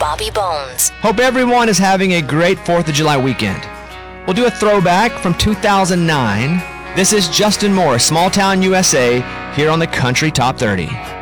Bobby Bones. Hope everyone is having a great 4th of July weekend. We'll do a throwback from 2009. This is Justin Moore, Small Town USA, here on the Country Top 30.